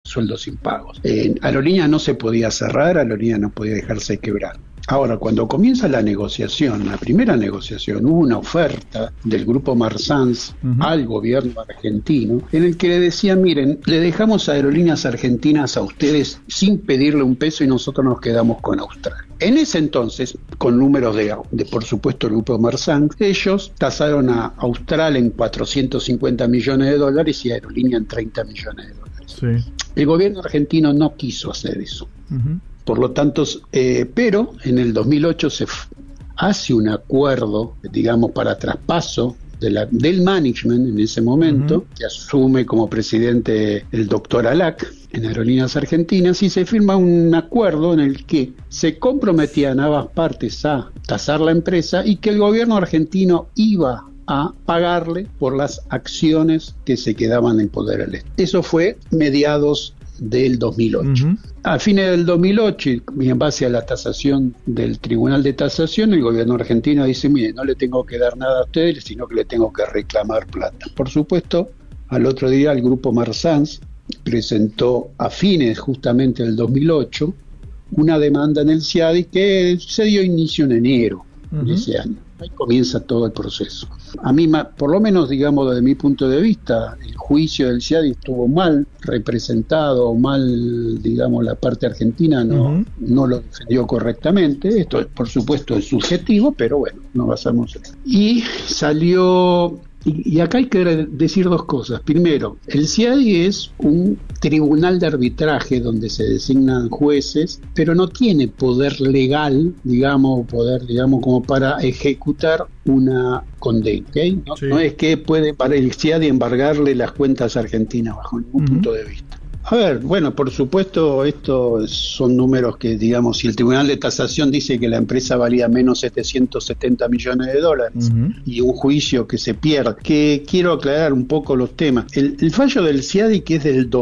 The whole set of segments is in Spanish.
sueldos impagos. Aerolíneas no se podía cerrar, Aerolíneas no podía dejarse quebrar. Ahora, cuando comienza la negociación, la primera negociación, hubo una oferta del grupo Marsans al gobierno argentino, en el que le decían, miren, le dejamos Aerolíneas Argentinas a ustedes sin pedirle un peso y nosotros nos quedamos con Austral. En ese entonces, con números de por supuesto, el grupo Marsans, ellos tasaron a Austral en $450 millones y a Aerolíneas en $30 millones. Sí. El gobierno argentino no quiso hacer eso. Por lo tanto, pero en el 2008 se hace un acuerdo, digamos, para traspaso del management en ese momento, que asume como presidente el doctor Alac en Aerolíneas Argentinas, y se firma un acuerdo en el que se comprometían ambas partes a tasar la empresa y que el gobierno argentino iba a pagarle por las acciones que se quedaban en poder del Estado. Eso fue mediados del 2008. A fines del 2008, y en base a la tasación del Tribunal de Tasación, el gobierno argentino dice, mire, no le tengo que dar nada a ustedes, sino que le tengo que reclamar plata. Por supuesto, al otro día el grupo Marsans presentó a fines justamente del 2008 una demanda en el CIADI que se dio inicio en enero de ese año. Ahí comienza todo el proceso. A mí, por lo menos, digamos, desde mi punto de vista, el juicio del CIADI estuvo mal representado, mal, digamos, la parte argentina no lo defendió correctamente. Esto, por supuesto, es subjetivo, pero bueno, no basamos en eso. Y salió... Y acá hay que decir dos cosas. Primero, el CIADI es un tribunal de arbitraje donde se designan jueces, pero no tiene poder legal, digamos, como para ejecutar una condena, ¿okay? No es que puede para el CIADI embargarle las cuentas argentinas bajo ningún punto de vista. A ver, bueno, por supuesto, estos son números que, digamos, si el Tribunal de Tasación dice que la empresa valía menos $770 millones y un juicio que se pierde, que quiero aclarar un poco los temas. El fallo del CIADI, que es del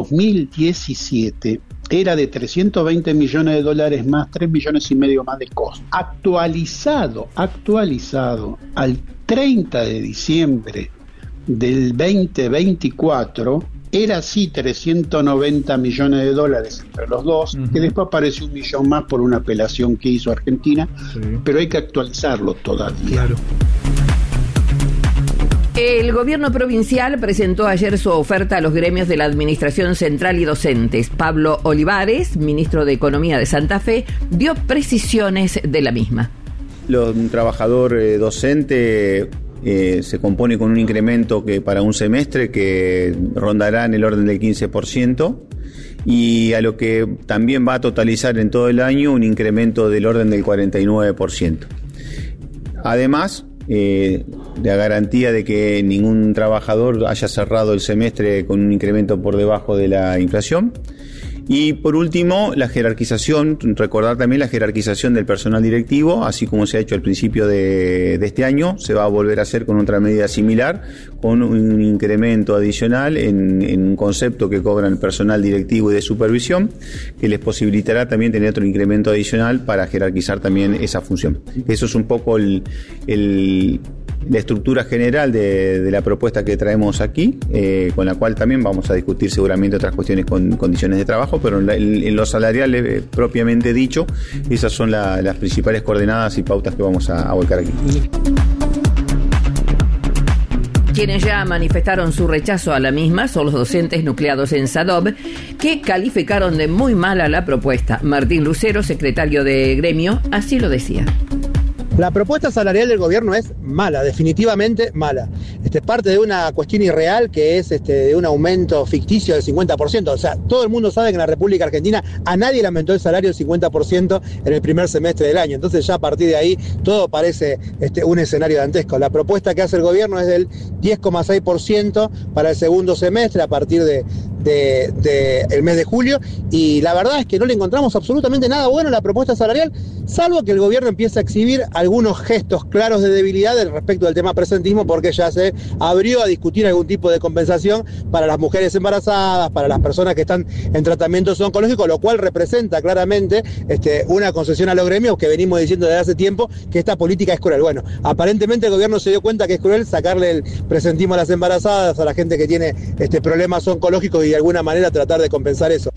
2017, era de $320 millones más, $3,5 millones más de costo. Actualizado al 30 de diciembre del 2024, era así $390 millones entre los dos, que después apareció $1 millón más por una apelación que hizo Argentina, pero hay que actualizarlo todavía. Claro. El gobierno provincial presentó ayer su oferta a los gremios de la Administración Central y docentes. Pablo Olivares, ministro de Economía de Santa Fe, dio precisiones de la misma. Un trabajador docente se compone con un incremento que para un semestre que rondará en el orden del 15%, y a lo que también va a totalizar en todo el año un incremento del orden del 49%. Además, la garantía de que ningún trabajador haya cerrado el semestre con un incremento por debajo de la inflación. Y por último, la jerarquización, recordar también la jerarquización del personal directivo, así como se ha hecho al principio de este año, se va a volver a hacer con otra medida similar, con un incremento adicional en un concepto que cobran el personal directivo y de supervisión, que les posibilitará también tener otro incremento adicional para jerarquizar también esa función. Eso es un poco la estructura general de la propuesta que traemos aquí, con la cual también vamos a discutir seguramente otras cuestiones con condiciones de trabajo, pero en lo salarial propiamente dicho, esas son las principales coordenadas y pautas que vamos a volcar aquí. Quienes ya manifestaron su rechazo a la misma son los docentes nucleados en SADOB, que calificaron de muy mala la propuesta. Martín Lucero, secretario de gremio, así lo decía. La propuesta salarial del gobierno es mala, definitivamente mala. Es parte de una cuestión irreal que es de un aumento ficticio del 50%. O sea, todo el mundo sabe que en la República Argentina a nadie le aumentó el salario del 50% en el primer semestre del año. Entonces ya a partir de ahí todo parece un escenario dantesco. La propuesta que hace el gobierno es del 10,6% para el segundo semestre a partir de el mes de julio, y la verdad es que no le encontramos absolutamente nada bueno en la propuesta salarial, salvo que el gobierno empiece a exhibir algunos gestos claros de debilidad respecto del tema presentismo, porque ya se abrió a discutir algún tipo de compensación para las mujeres embarazadas, para las personas que están en tratamientos oncológicos, lo cual representa claramente una concesión a los gremios que venimos diciendo desde hace tiempo que esta política es cruel. Bueno, aparentemente el gobierno se dio cuenta que es cruel sacarle el presentismo a las embarazadas, a la gente que tiene problemas oncológicos, y de alguna manera tratar de compensar eso.